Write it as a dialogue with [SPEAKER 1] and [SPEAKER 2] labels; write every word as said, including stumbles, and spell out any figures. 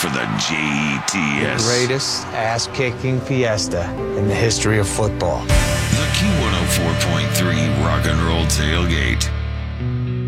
[SPEAKER 1] for the J E T S.
[SPEAKER 2] Greatest ass-kicking fiesta in the history of football.
[SPEAKER 1] The Q one oh four point three Rock and Roll Tailgate.